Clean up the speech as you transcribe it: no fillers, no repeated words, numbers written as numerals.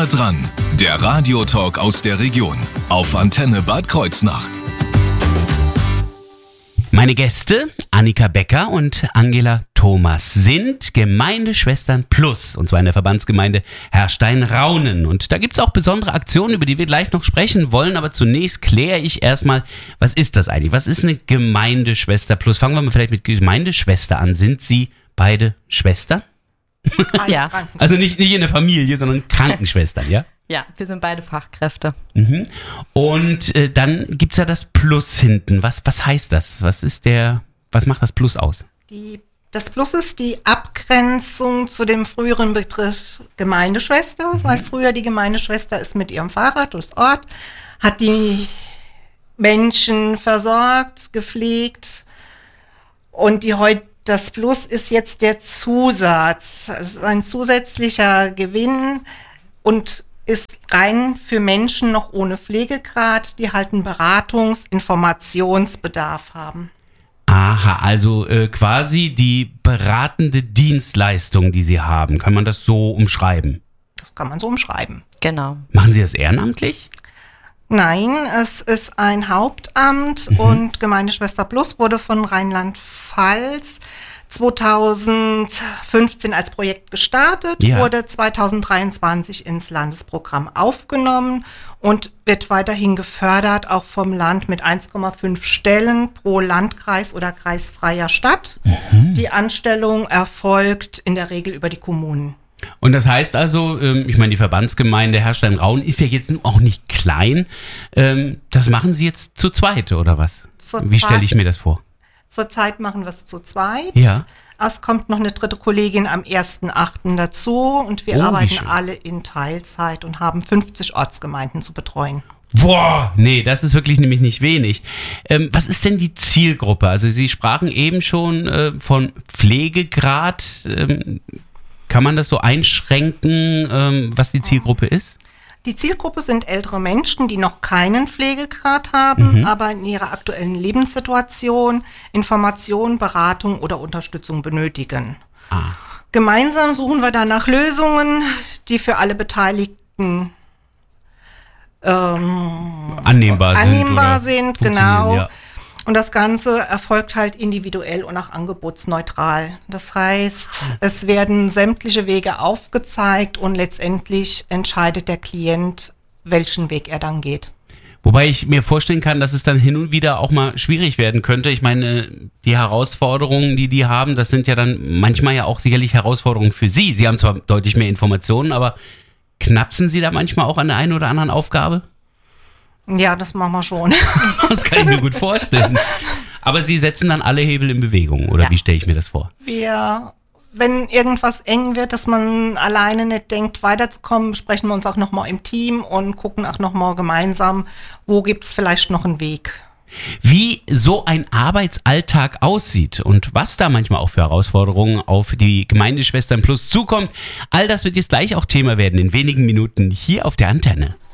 Nah dran, der Radiotalk aus der Region auf Antenne Bad Kreuznach. Meine Gäste, Annika Becker und Angela Thomas, sind Gemeindeschwestern Plus, und zwar in der Verbandsgemeinde Herrstein-Raunen. Und da gibt es auch besondere Aktionen, über die wir gleich noch sprechen wollen. Aber zunächst kläre ich erstmal, was ist das eigentlich? Was ist eine Gemeindeschwester Plus? Fangen wir mal vielleicht mit Gemeindeschwester an. Sind Sie beide Schwestern? Ja. Also nicht in der Familie, sondern Krankenschwestern, ja? Ja, wir sind beide Fachkräfte. Mhm. Und dann gibt es ja das Plus hinten. Was heißt das? Was macht das Plus aus? Das Plus ist die Abgrenzung zu dem früheren Begriff Gemeindeschwester, weil früher die Gemeindeschwester ist mit ihrem Fahrrad durchs Ort, hat die Menschen versorgt, gepflegt, und das Plus ist jetzt der Zusatz. Es ist ein zusätzlicher Gewinn und ist rein für Menschen noch ohne Pflegegrad, die halt einen Informationsbedarf haben. Aha, also quasi die beratende Dienstleistung, die Sie haben. Kann man das so umschreiben? Das kann man so umschreiben. Genau. Machen Sie das ehrenamtlich? Nein, es ist ein Hauptamt und Gemeindeschwester Plus wurde von Rheinland-Pfalz 2015 als Projekt gestartet, wurde 2023 ins Landesprogramm aufgenommen und wird weiterhin gefördert, auch vom Land mit 1,5 Stellen pro Landkreis oder kreisfreier Stadt. Die Anstellung erfolgt in der Regel über die Kommunen. Und das heißt also, ich meine, die Verbandsgemeinde Herrstein-Raunen ist ja jetzt auch nicht klein. Das machen Sie jetzt zu zweit, oder was? Wie stelle ich mir das vor? Zurzeit machen wir es zu zweit. Ja. Es kommt noch eine dritte Kollegin am 1.8. dazu und wir arbeiten alle in Teilzeit und haben 50 Ortsgemeinden zu betreuen. Boah, nee, das ist wirklich nämlich nicht wenig. Was ist denn die Zielgruppe? Also Sie sprachen eben schon von Pflegegrad. Kann man das so einschränken, was die Zielgruppe ist? Die Zielgruppe sind ältere Menschen, die noch keinen Pflegegrad haben, aber in ihrer aktuellen Lebenssituation Information, Beratung oder Unterstützung benötigen. Gemeinsam suchen wir dann nach Lösungen, die für alle Beteiligten annehmbar sind, genau. Ja. Und das Ganze erfolgt halt individuell und auch angebotsneutral. Das heißt, es werden sämtliche Wege aufgezeigt und letztendlich entscheidet der Klient, welchen Weg er dann geht. Wobei ich mir vorstellen kann, dass es dann hin und wieder auch mal schwierig werden könnte. Ich meine, die Herausforderungen, die haben, das sind ja dann manchmal ja auch sicherlich Herausforderungen für Sie. Sie haben zwar deutlich mehr Informationen, aber knapsen Sie da manchmal auch an der einen oder anderen Aufgabe? Ja, das machen wir schon. Das kann ich mir gut vorstellen. Aber Sie setzen dann alle Hebel in Bewegung, oder wie stelle ich mir das vor? Wenn irgendwas eng wird, dass man alleine nicht denkt, weiterzukommen, sprechen wir uns auch nochmal im Team und gucken auch nochmal gemeinsam, wo gibt es vielleicht noch einen Weg. Wie so ein Arbeitsalltag aussieht und was da manchmal auch für Herausforderungen auf die Gemeindeschwestern Plus zukommt, all das wird jetzt gleich auch Thema werden in wenigen Minuten hier auf der Antenne.